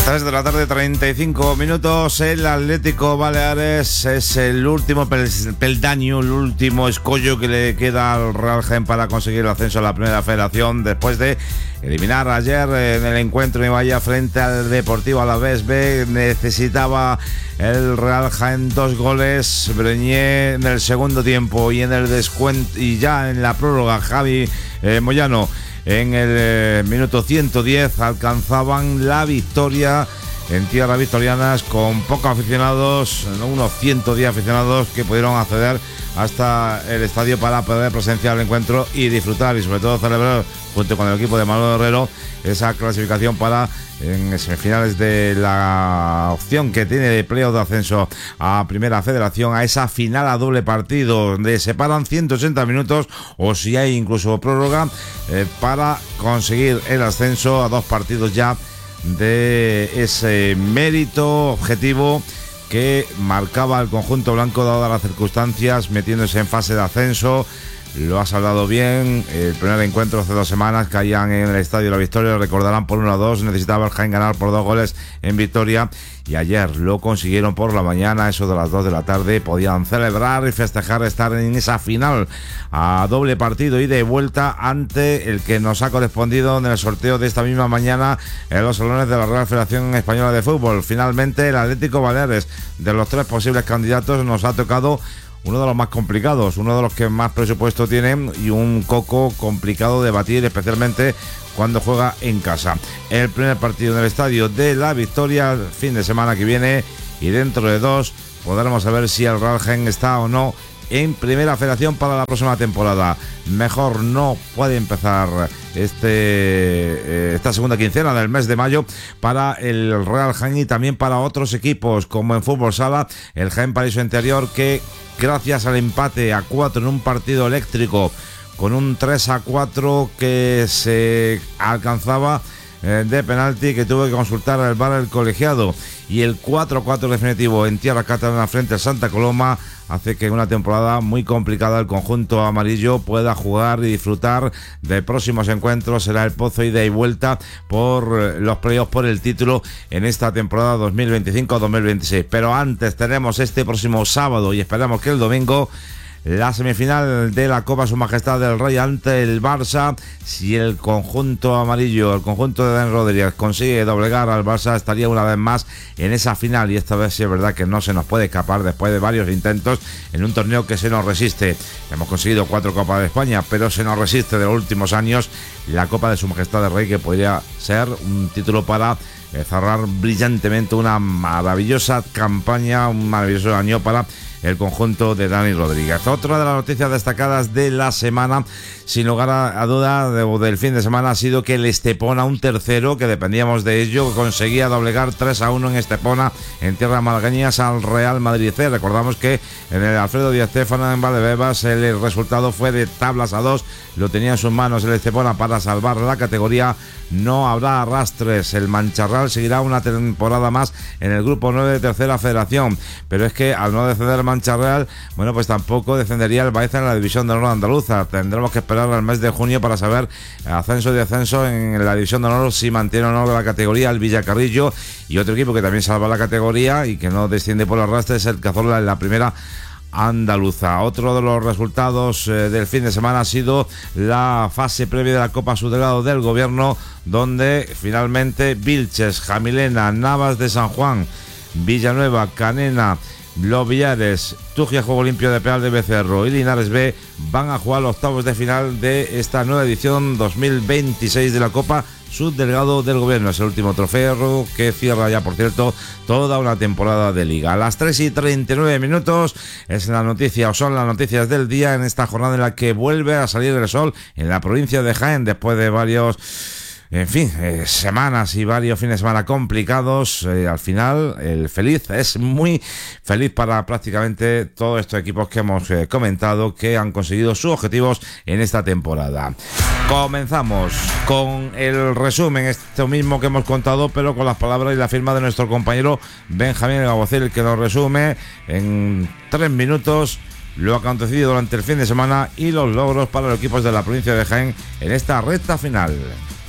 3 de la tarde, 35 minutos. El Atlético Baleares es el último peldaño, el último escollo que le queda al Real Jaén para conseguir el ascenso a la Primera Federación, después de eliminar ayer en el encuentro en Ibaya frente al Deportivo Alavés B. Necesitaba el Real Jaén 2 goles. Breñé en el segundo tiempo y en el descuento, y ya en la prórroga Javi Moyano en el minuto 110 alcanzaban la victoria en tierras victorianas con pocos aficionados, unos 110 aficionados que pudieron acceder hasta el estadio para poder presenciar el encuentro y disfrutar y sobre todo celebrar junto con el equipo de Manuel Herrero esa clasificación para en semifinales de la opción que tiene de playoff de ascenso a Primera Federación, a esa final a doble partido donde separan 180 minutos o si hay incluso prórroga para conseguir el ascenso a 2 partidos ya de ese mérito objetivo que marcaba el conjunto blanco dadas las circunstancias, metiéndose en fase de ascenso. Lo has hablado bien, el primer encuentro hace 2 semanas caían en el Estadio La Victoria, lo recordarán, por 1-2, necesitaba el Jaén ganar por 2 goles en victoria y ayer lo consiguieron por la mañana, eso de las 2 de la tarde, podían celebrar y festejar estar en esa final a doble partido y de vuelta ante el que nos ha correspondido en el sorteo de esta misma mañana en los salones de la Real Federación Española de Fútbol. Finalmente el Atlético Baleares, de los 3 posibles candidatos, nos ha tocado uno de los más complicados, uno de los que más presupuesto tienen y un coco complicado de batir, especialmente cuando juega en casa. El primer partido en el Estadio de La Victoria el fin de semana que viene, y dentro de 2 podremos saber si el Real Jaén está o no en Primera Federación para la próxima temporada. Mejor no puede empezar esta segunda quincena del mes de mayo para el Real Jaén y también para otros equipos como en fútbol sala el Jaén Paraíso Interior, que gracias al empate a 4 en un partido eléctrico con un 3-4 que se alcanzaba de penalti, que tuvo que consultar al VAR el colegiado, y el 4-4 definitivo en tierra catalana frente al Santa Coloma, hace que en una temporada muy complicada el conjunto amarillo pueda jugar y disfrutar de próximos encuentros. Será el pozo ida y vuelta por los playoffs por el título en esta temporada 2025-2026. Pero antes tenemos este próximo sábado, y esperamos que el domingo, la semifinal de la Copa Su Majestad del Rey ante el Barça. Si el conjunto amarillo, el conjunto de Dani Rodríguez, consigue doblegar al Barça, estaría una vez más en esa final, y esta vez sí es verdad que no se nos puede escapar después de varios intentos en un torneo que se nos resiste. Hemos conseguido 4 Copas de España, pero se nos resiste de los últimos años la Copa de Su Majestad del Rey, que podría ser un título para cerrar brillantemente una maravillosa campaña, un maravilloso año para el conjunto de Dani Rodríguez. Otra de las noticias destacadas de la semana, sin lugar a duda, del fin de semana, ha sido que el Estepona, un tercero que dependíamos de ello, conseguía doblegar 3-1 en Estepona, en tierras malagueñas, al Real Madrid C. Recordamos que en el Alfredo Di Stéfano en Valdebebas el resultado fue de tablas a 2, lo tenía en sus manos el Estepona para salvar la categoría. No habrá arrastres, el Mancharral seguirá una temporada más en el grupo 9 de Tercera Federación, pero es que al no descender el Mancharral, bueno, pues tampoco descendería el Baeza en la división de honor andaluza. Tendremos que esperar al mes de junio para saber ascenso y descenso en la división de honor, si mantiene o no la categoría el Villacarrillo, y otro equipo que también salva la categoría y que no desciende por arrastre es el Cazorla en la primera andaluza. Otro de los resultados del fin de semana ha sido la fase previa de la Copa Subdelegado del Gobierno, donde finalmente Vilches, Jamilena, Navas de San Juan, Villanueva, Canena, Los Villares, Tugia Juego Limpio de Peal de Becerro y Linares B van a jugar los octavos de final de esta nueva edición 2026 de la Copa Subdelegado del Gobierno. Es el último trofeo que cierra ya, por cierto, toda una temporada de liga. A las 3:39 minutos es la noticia, o son las noticias del día, en esta jornada en la que vuelve a salir el sol en la provincia de Jaén después de varios, en fin, semanas y varios fines de semana complicados. Al final el feliz es muy feliz para prácticamente todos estos equipos que hemos comentado, que han conseguido sus objetivos en esta temporada. Comenzamos con el resumen, esto mismo que hemos contado, pero con las palabras y la firma de nuestro compañero Benjamín Gabocil, que nos resume en 3 minutos lo acontecido durante el fin de semana y los logros para los equipos de la provincia de Jaén en esta recta final.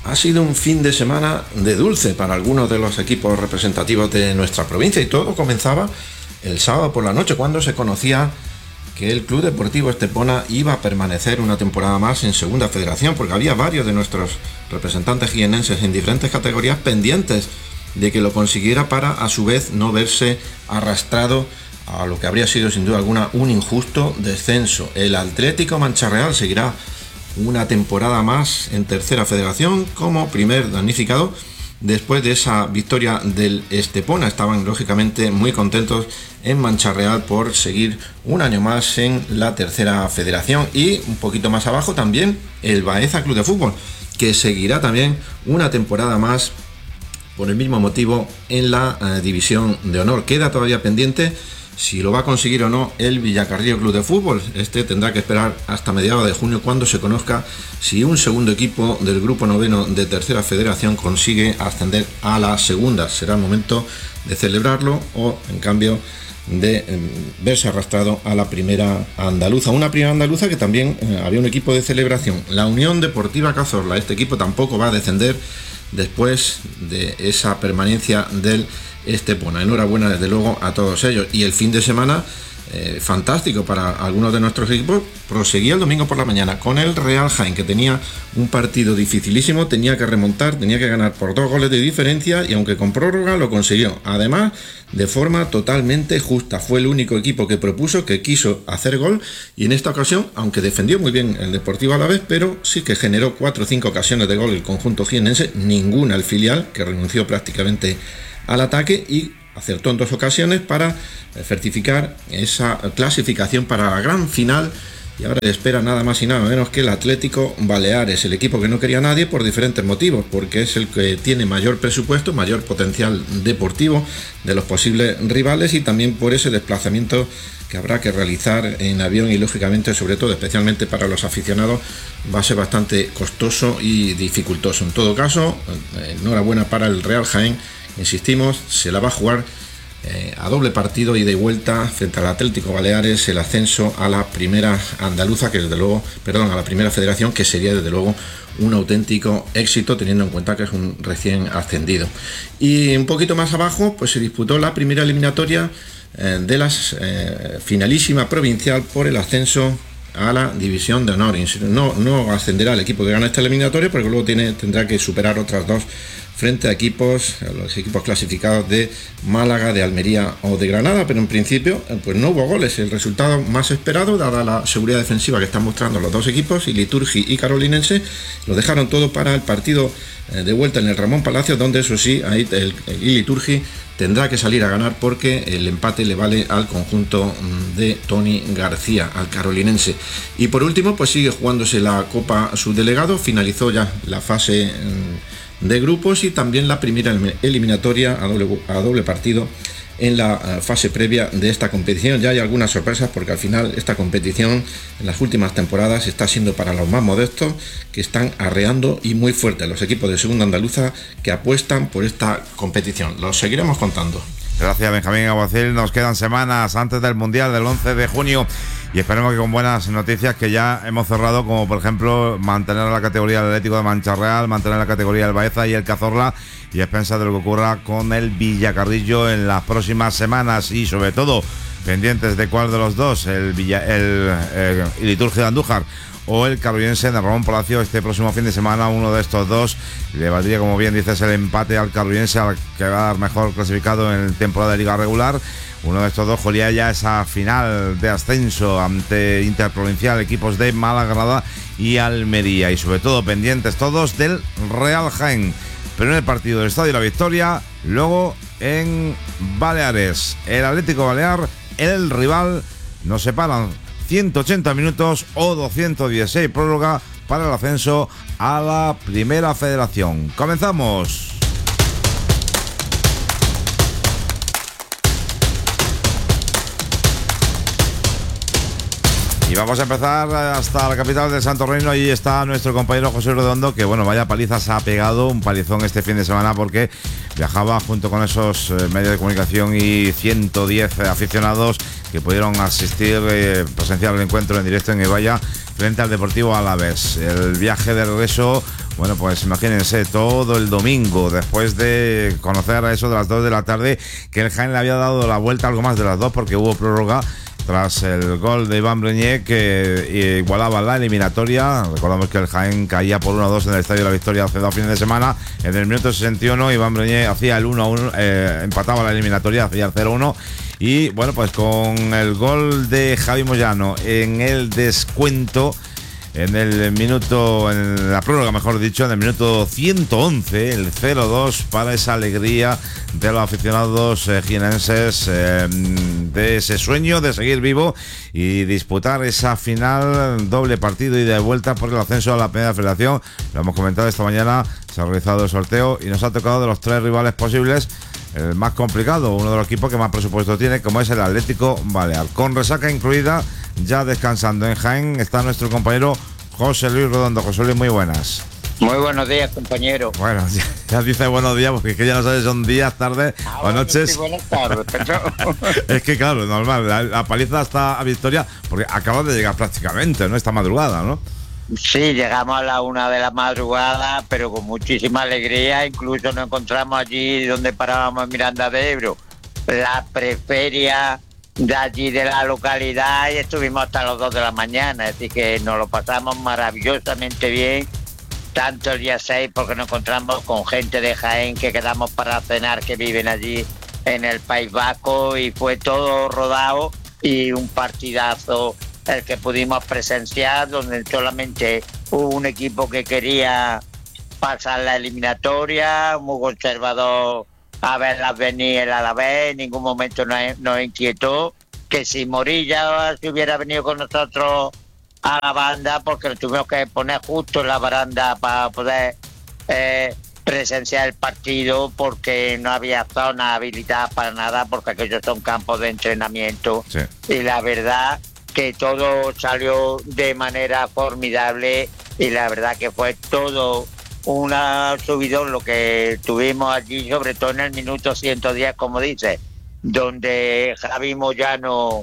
Ha sido un fin de semana de dulce para algunos de los equipos representativos de nuestra provincia y todo comenzaba el sábado por la noche cuando se conocía que el Club Deportivo Estepona iba a permanecer una temporada más en Segunda Federación, porque había varios de nuestros representantes jiennenses en diferentes categorías pendientes de que lo consiguiera para a su vez no verse arrastrado a lo que habría sido sin duda alguna un injusto descenso. El Atlético Mancha-Real seguirá una temporada más en Tercera Federación como primer damnificado después de esa victoria del Estepona. Estaban lógicamente muy contentos en Mancha-Real por seguir un año más en la Tercera Federación, y un poquito más abajo también el Baeza Club de Fútbol, que seguirá también una temporada más por el mismo motivo en la División de Honor. Queda todavía pendiente si lo va a conseguir o no el Villacarrillo Club de Fútbol. Este tendrá que esperar hasta mediados de junio, cuando se conozca si un segundo equipo del grupo noveno de Tercera Federación consigue ascender a la segunda. Será el momento de celebrarlo o, en cambio, de verse arrastrado a la primera andaluza. Una primera andaluza que también había un equipo de celebración, la Unión Deportiva Cazorla. Este equipo tampoco va a descender después de esa permanencia del Estepona. Enhorabuena desde luego a todos ellos. Y el fin de semana fantástico para algunos de nuestros equipos proseguía el domingo por la mañana con el Real Jaén, que tenía un partido dificilísimo, tenía que remontar, tenía que ganar por 2 goles de diferencia, y aunque con prórroga lo consiguió, además de forma totalmente justa. Fue el único equipo que propuso, que quiso hacer gol, y en esta ocasión, aunque defendió muy bien el Deportivo Alavés, pero sí que generó 4 o 5 ocasiones de gol el conjunto jiennense, ninguna el filial, que renunció prácticamente al ataque y acertó en 2 ocasiones para certificar esa clasificación para la gran final. Y ahora espera nada más y nada menos que el Atlético Baleares, el equipo que no quería nadie por diferentes motivos, porque es el que tiene mayor presupuesto, mayor potencial deportivo de los posibles rivales, y también por ese desplazamiento que habrá que realizar en avión, y lógicamente, sobre todo, especialmente para los aficionados, va a ser bastante costoso y dificultoso. En todo caso, enhorabuena para el Real Jaén. Insistimos, se la va a jugar a doble partido, ida y vuelta, frente al Atlético Baleares, el ascenso a la primera andaluza, que desde luego, a la primera federación, que sería desde luego un auténtico éxito, teniendo en cuenta que es un recién ascendido. Y un poquito más abajo, pues se disputó la primera eliminatoria de la finalísima provincial por el ascenso a la División de Honor. No ascenderá el equipo que gana esta eliminatoria, porque luego tendrá que superar otras 2 frente a los equipos clasificados de Málaga, de Almería o de Granada, pero en principio pues no hubo goles. El resultado más esperado, dada la seguridad defensiva que están mostrando los dos equipos, y Liturgi y Carolinense, lo dejaron todo para el partido de vuelta en el Ramón Palacios, donde eso sí, ahí el Liturgi tendrá que salir a ganar, porque el empate le vale al conjunto de Tony García, al carolinense. Y por último, pues sigue jugándose la Copa Subdelegado, finalizó ya la fase de grupos y también la primera eliminatoria a doble partido en la fase previa de esta competición. Ya hay algunas sorpresas, porque al final esta competición en las últimas temporadas está siendo para los más modestos, que están arreando y muy fuerte los equipos de segunda andaluza que apuestan por esta competición. Los seguiremos contando. Gracias, Benjamín Aguacil. Nos quedan semanas antes del Mundial del 11 de junio y esperemos que con buenas noticias, que ya hemos cerrado, como por ejemplo mantener la categoría del Atlético de Mancha-Real, mantener la categoría del Baeza y el Cazorla, y a expensas de lo que ocurra con el Villacarrillo en las próximas semanas, y sobre todo pendientes de cuál de los dos, el Liturgia de Andújar o el Carolinense de Ramón Palacio, este próximo fin de semana. Uno de estos dos le valdría, como bien dices, el empate al Carolinense, al que va a dar mejor clasificado en temporada de liga regular. Uno de estos dos jugaría ya esa final de ascenso ante Interprovincial, equipos de Málaga, Granada y Almería, y sobre todo pendientes todos del Real Jaén. Pero en el partido del Estadio La Victoria, luego en Baleares, el Atlético Balear, el rival, nos separan 180 minutos o 216 prórroga para el ascenso a la Primera Federación. ¡Comenzamos! Y vamos a empezar hasta la capital del Santo Reino. Allí está nuestro compañero José Redondo, que bueno, vaya paliza se ha pegado, un palizón este fin de semana, porque viajaba junto con esos medios de comunicación y 110 aficionados que pudieron asistir, presenciar el encuentro en directo en Ibaya frente al Deportivo Alavés. El viaje de regreso, Bueno, pues imagínense, todo el domingo, después de conocer a eso de las 2 de la tarde, que el Jaén le había dado la vuelta algo más de las 2 porque hubo prórroga tras el gol de Iván Breñé que igualaba la eliminatoria. Recordamos que el Jaén caía por 1-2 en el Estadio de la Victoria hace 2 fines de semana. En el minuto 61 Iván Breñé hacía el 1-1, empataba la eliminatoria, hacía el 0-1. Y bueno, pues con el gol de Javi Moyano en el descuento, en la prórroga, mejor dicho, en el minuto 111, el 0-2 para esa alegría de los aficionados jienenses, de ese sueño de seguir vivo y disputar esa final, doble partido y de vuelta por el ascenso a la Primera Federación. Lo hemos comentado esta mañana, se ha realizado el sorteo y nos ha tocado de los 3 rivales posibles el más complicado, uno de los equipos que más presupuesto tiene, como es el Atlético Balear. Con resaca incluida, ya descansando en Jaén, está nuestro compañero José Luis Redondo. José Luis, muy buenas. Muy buenos días, compañero. Bueno, ya dice buenos días, porque es que ya no sabes si son días, tardes o noches. Sí, buenas tardes, pero... Es que claro, normal, la paliza está a Victoria, porque acabas de llegar prácticamente, ¿no? Esta madrugada, ¿no? Sí, llegamos a la 1 de la madrugada, pero con muchísima alegría. Incluso nos encontramos allí donde parábamos en Miranda de Ebro, la preferia de allí de la localidad, y estuvimos hasta las 2 de la mañana. Así que nos lo pasamos maravillosamente bien, tanto el día 6, porque nos encontramos con gente de Jaén que quedamos para cenar, que viven allí en el País Vasco, y fue todo rodado y un partidazo el que pudimos presenciar, donde solamente hubo un equipo que quería pasar la eliminatoria, muy conservador a verlas venir el Alavés. En ningún momento nos inquietó que si Morilla se hubiera venido con nosotros a la banda, porque lo tuvimos que poner justo en la baranda para poder presenciar el partido, porque no había zona habilitada para nada, porque aquellos son campos de entrenamiento. Sí. Y la verdad que todo salió de manera formidable, y la verdad que fue todo una subidón lo que tuvimos allí, sobre todo en el minuto 110, como dice, donde Javi Moyano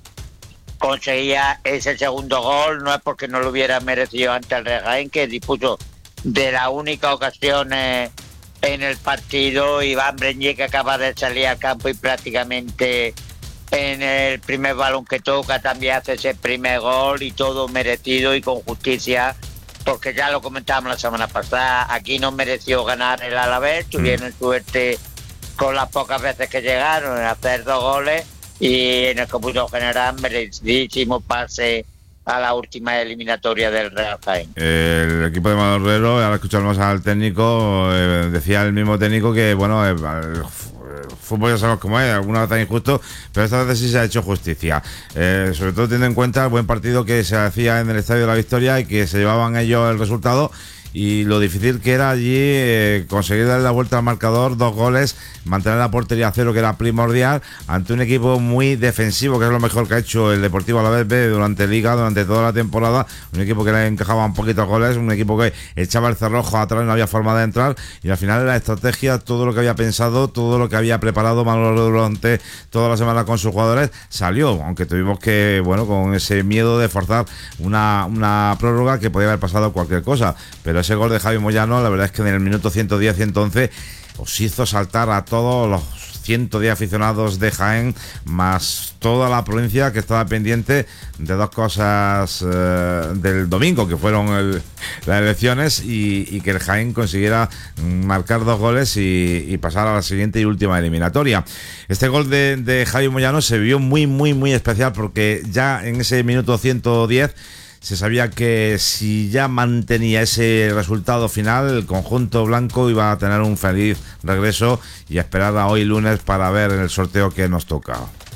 conseguía ese segundo gol. No es porque no lo hubiera merecido ante el Real Jaén, que dispuso de la única ocasión en el partido. Iván Breñé, que acaba de salir al campo y prácticamente en el primer balón que toca también hace ese primer gol, y todo merecido y con justicia, porque ya lo comentábamos la semana pasada, aquí no mereció ganar el Alavés, tuvieron suerte con las pocas veces que llegaron a hacer 2 goles, y en el cómputo general merecidísimo pase a la última eliminatoria del Real Jaén. El equipo de Manuel Herrero, ahora escuchamos al técnico, decía el mismo técnico que bueno, el fútbol ya sabemos cómo es, alguna vez tan injusto, pero esta vez sí se ha hecho justicia, sobre todo teniendo en cuenta el buen partido que se hacía en el Estadio de la Victoria y que se llevaban ellos el resultado, y lo difícil que era allí conseguir darle la vuelta al marcador, 2 goles, mantener la portería a 0, que era primordial, ante un equipo muy defensivo, que es lo mejor que ha hecho el Deportivo Alavés B durante Liga, durante toda la temporada. Un equipo que le encajaba un poquito goles, un equipo que echaba el cerrojo atrás, no había forma de entrar, y al final la estrategia, todo lo que había pensado, todo lo que había preparado Manolo durante toda la semana con sus jugadores, salió, aunque tuvimos que, bueno, con ese miedo de forzar una prórroga que podía haber pasado cualquier cosa, pero ese gol de Javi Moyano, la verdad es que en el minuto 110-111 os hizo saltar a todos los 110 aficionados de Jaén, más toda la provincia, que estaba pendiente de 2 cosas del domingo, que fueron las elecciones, y que el Jaén consiguiera marcar 2 goles y pasar a la siguiente y última eliminatoria. Este gol de Javi Moyano se vio muy, muy, muy especial, porque ya en ese minuto 110 se sabía que si ya mantenía ese resultado final, el conjunto blanco iba a tener un feliz regreso, y esperar a hoy lunes para ver el sorteo que nos toca.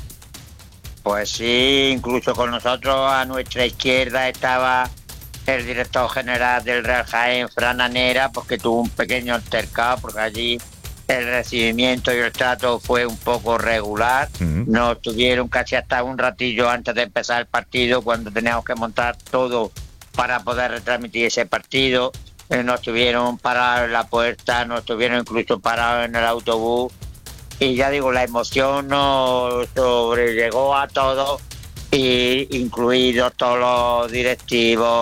Pues sí, incluso con nosotros a nuestra izquierda estaba el director general del Real Jaén, Fran Anera, porque tuvo un pequeño altercado, porque allí el recibimiento y el trato fue un poco regular. Nos tuvieron casi hasta un ratillo antes de empezar el partido, cuando teníamos que montar todo para poder retransmitir ese partido. Nos tuvieron parados en la puerta, nos tuvieron incluso parados en el autobús, y ya digo, la emoción nos sobrellegó a todos, y incluidos todos los directivos,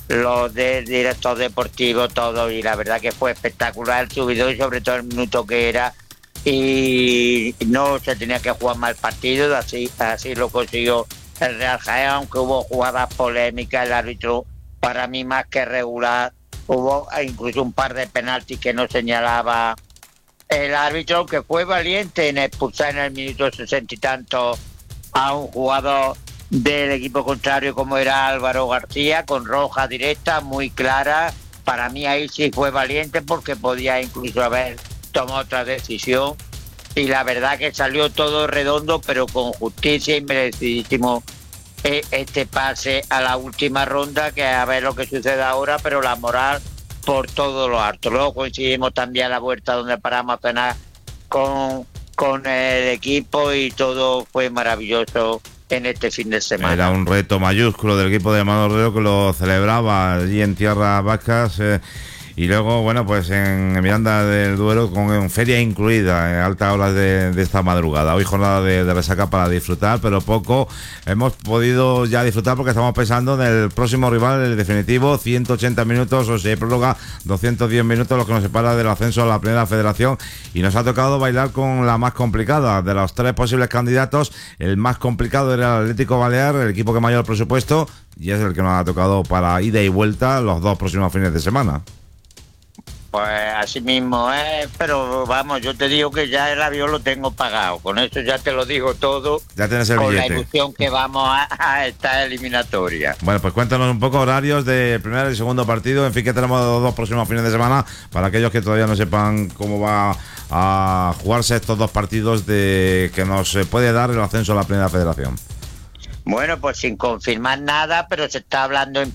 los del director deportivo, todo, y la verdad que fue espectacular el subidón y sobre todo el minuto que era, y no se tenía que jugar mal partido, así lo consiguió el Real Jaén, aunque hubo jugadas polémicas, el árbitro para mí más que regular, hubo incluso un par de penaltis que no señalaba el árbitro, que fue valiente en expulsar en el minuto 60 y tanto a un jugador del equipo contrario como era Álvaro García, con roja directa muy clara. Para mí ahí sí fue valiente porque podía incluso haber tomado otra decisión, y la verdad que salió todo redondo, pero con justicia, y merecidísimo este pase a la última ronda, que a ver lo que sucede ahora, pero la moral por todo lo alto. Luego coincidimos también a la vuelta donde paramos a cenar con el equipo, y todo fue maravilloso en este fin de semana. Era un reto mayúsculo del equipo de Manolo Herrero, que lo celebraba allí en tierras vascas. Y luego, bueno, pues en Miranda del Duero con feria incluida en altas horas de esta madrugada. Hoy jornada de resaca para disfrutar, pero poco hemos podido ya disfrutar porque estamos pensando en el próximo rival, el definitivo, 180 minutos, o se prórroga 210 minutos, lo que nos separa del ascenso a la Primera Federación, y nos ha tocado bailar con la más complicada. De los tres posibles candidatos, el más complicado era el Atlético Balear, el equipo que mayor presupuesto, y es el que nos ha tocado para ida y vuelta los dos próximos fines de semana. Pues así mismo, pero vamos, yo te digo que ya el avión lo tengo pagado, con eso ya te lo digo todo. Ya tienes el con billete. La ilusión que vamos a esta eliminatoria. Bueno, pues cuéntanos un poco horarios de primer y segundo partido, en fin, que tenemos los dos próximos fines de semana, para aquellos que todavía no sepan cómo va a jugarse estos dos partidos que nos puede dar el ascenso a la Primera Federación. Bueno, pues sin confirmar nada, pero se está hablando en